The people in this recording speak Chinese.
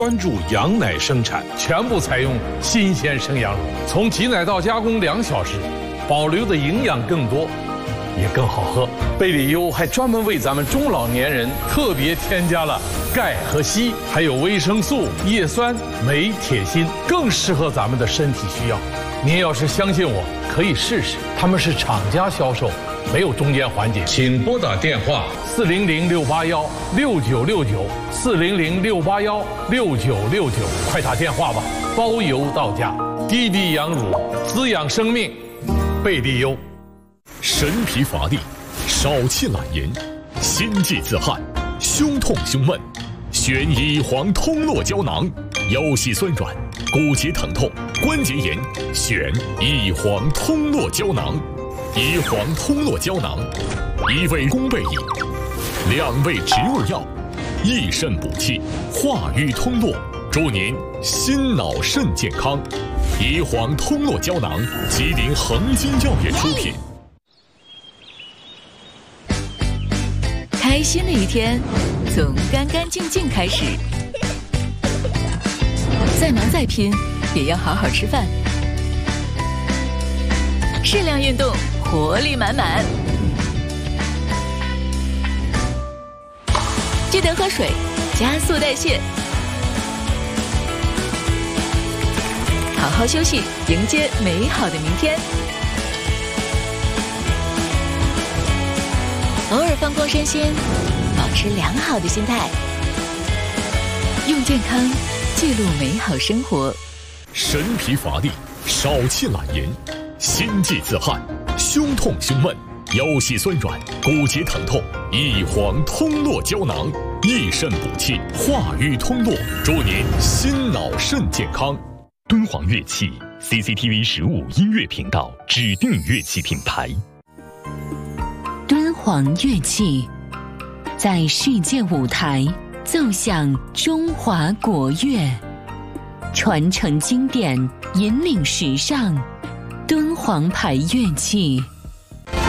专注羊奶生产，全部采用新鲜生羊乳，从挤奶到加工2小时，保留的营养更多，也更好喝。贝里优还专门为咱们中老年人特别添加了钙和硒，还有维生素、叶酸、镁、铁、锌，更适合咱们的身体需要。您要是相信我，可以试试。他们是厂家销售，没有中间环节。请拨打电话400-681-6969，400-681-6969，快打电话吧，包邮到家。低低羊乳，滋养生命，贝利优。 神疲乏力，少气懒言，心悸自汗，胸痛胸闷，选乙黄通络胶囊，腰膝酸软，骨节疼痛，关节炎，选乙黄通络胶囊。乙黄通络胶囊，1味宫贝饮，2味植物药，益肾补气，化瘀通络，祝您心脑肾健康。乙黄通络胶囊，吉林恒金药业出品。 开心的一天，从干干净净开始。再忙再拼，也要好好吃饭。适量运动，活力满满。记得喝水，加速代谢。好好休息，迎接美好的明天。偶尔放空身心，保持良好的心态，用健康记录美好生活。 神疲乏力，少气懒言，心悸自汗，胸痛胸闷，腰膝酸软，骨节疼痛，乙黄通络胶囊，益肾补气，化瘀通络，祝您心脑肾健康。 敦煌乐器 CCTV 15音乐频道指定乐器品牌。 敦煌乐器在世界舞台奏响中华国乐，传承经典，引领时尚。敦煌牌乐器